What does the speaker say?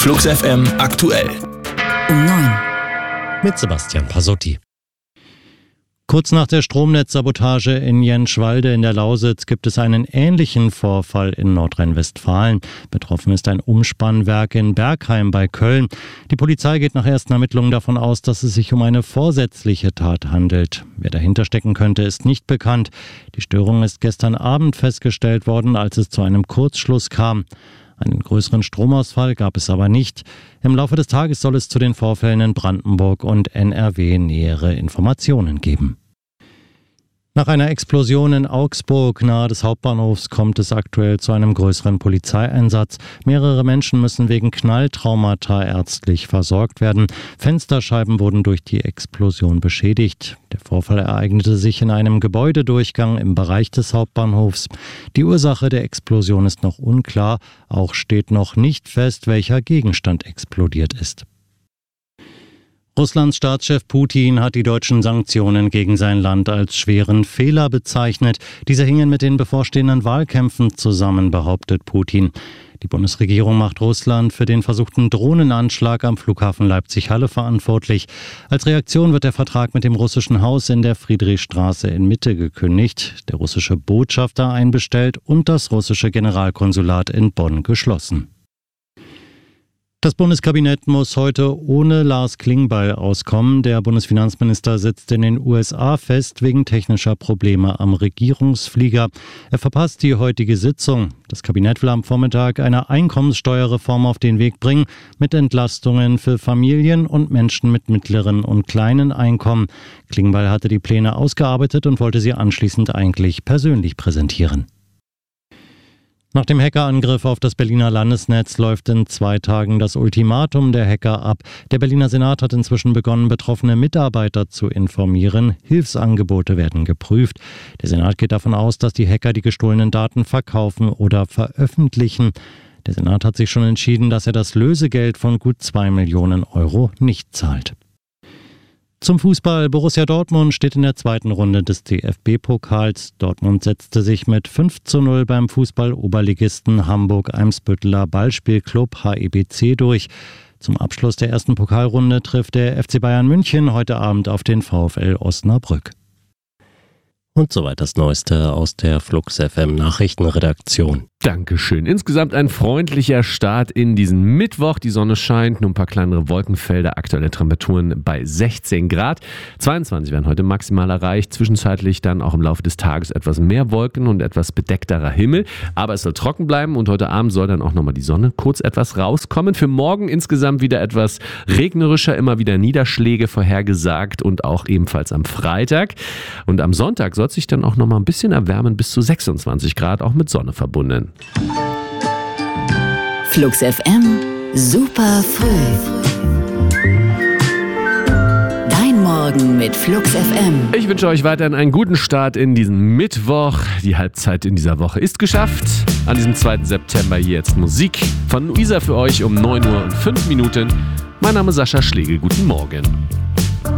Flux FM aktuell. Um 9. Mit Sebastian Pasotti. Kurz nach der Stromnetzsabotage in Jentschwalde in der Lausitz gibt es einen ähnlichen Vorfall in Nordrhein-Westfalen. Betroffen ist ein Umspannwerk in Bergheim bei Köln. Die Polizei geht nach ersten Ermittlungen davon aus, dass es sich um eine vorsätzliche Tat handelt. Wer dahinter stecken könnte, ist nicht bekannt. Die Störung ist gestern Abend festgestellt worden, als es zu einem Kurzschluss kam. Einen größeren Stromausfall gab es aber nicht. Im Laufe des Tages soll es zu den Vorfällen in Brandenburg und NRW nähere Informationen geben. Nach einer Explosion in Augsburg nahe des Hauptbahnhofs kommt es aktuell zu einem größeren Polizeieinsatz. Mehrere Menschen müssen wegen Knalltraumata ärztlich versorgt werden. Fensterscheiben wurden durch die Explosion beschädigt. Der Vorfall ereignete sich in einem Gebäudedurchgang im Bereich des Hauptbahnhofs. Die Ursache der Explosion ist noch unklar. Auch steht noch nicht fest, welcher Gegenstand explodiert ist. Russlands Staatschef Putin hat die deutschen Sanktionen gegen sein Land als schweren Fehler bezeichnet. Diese hingen mit den bevorstehenden Wahlkämpfen zusammen, behauptet Putin. Die Bundesregierung macht Russland für den versuchten Drohnenanschlag am Flughafen Leipzig-Halle verantwortlich. Als Reaktion wird der Vertrag mit dem russischen Haus in der Friedrichstraße in Mitte gekündigt, der russische Botschafter einbestellt und das russische Generalkonsulat in Bonn geschlossen. Das Bundeskabinett muss heute ohne Lars Klingbeil auskommen. Der Bundesfinanzminister sitzt in den USA fest wegen technischer Probleme am Regierungsflieger. Er verpasst die heutige Sitzung. Das Kabinett will am Vormittag eine Einkommenssteuerreform auf den Weg bringen mit Entlastungen für Familien und Menschen mit mittleren und kleinen Einkommen. Klingbeil hatte die Pläne ausgearbeitet und wollte sie anschließend eigentlich persönlich präsentieren. Nach dem Hackerangriff auf das Berliner Landesnetz läuft in 2 Tagen das Ultimatum der Hacker ab. Der Berliner Senat hat inzwischen begonnen, betroffene Mitarbeiter zu informieren. Hilfsangebote werden geprüft. Der Senat geht davon aus, dass die Hacker die gestohlenen Daten verkaufen oder veröffentlichen. Der Senat hat sich schon entschieden, dass er das Lösegeld von gut 2 Millionen Euro nicht zahlt. Zum Fußball. Borussia Dortmund steht in der 2. Runde des DFB-Pokals. Dortmund setzte sich mit 5:0 beim Fußball-Oberligisten Hamburg-Eimsbütteler Ballspielclub HEBC durch. Zum Abschluss der ersten Pokalrunde trifft der FC Bayern München heute Abend auf den VfL Osnabrück. Und soweit das Neueste aus der Flux FM Nachrichtenredaktion. Dankeschön. Insgesamt ein freundlicher Start in diesen Mittwoch. Die Sonne scheint, nur ein paar kleinere Wolkenfelder, aktuelle Temperaturen bei 16 Grad. 22 werden heute maximal erreicht. Zwischenzeitlich dann auch im Laufe des Tages etwas mehr Wolken und etwas bedeckterer Himmel. Aber es soll trocken bleiben und heute Abend soll dann auch nochmal die Sonne kurz etwas rauskommen. Für morgen insgesamt wieder etwas regnerischer, immer wieder Niederschläge vorhergesagt und auch ebenfalls am Freitag. Und am Sonntag soll sich dann auch nochmal ein bisschen erwärmen, bis zu 26 Grad, auch mit Sonne verbunden. Flux FM, super früh. Dein Morgen mit Flux FM. Ich wünsche euch weiterhin einen guten Start in diesen Mittwoch. Die Halbzeit in dieser Woche ist geschafft. An diesem 2. September hier jetzt Musik von Luisa für euch um 9:05 Uhr. Mein Name ist Sascha Schlegel. Guten Morgen.